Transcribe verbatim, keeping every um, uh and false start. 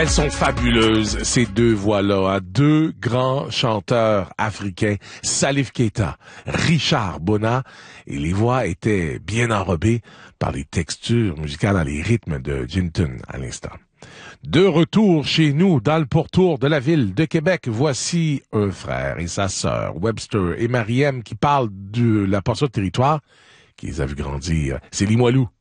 Elles sont fabuleuses, ces deux voix-là, hein? Deux grands chanteurs africains, Salif Keita, Richard Bona, et les voix étaient bien enrobées par les textures musicales et les rythmes de Ginton à l'instant. De retour chez nous, dans le pourtour de la ville de Québec, voici un frère et sa sœur, Webster et Mariem, qui parlent de la portion de territoire qui les a vu grandir. C'est Limoilou.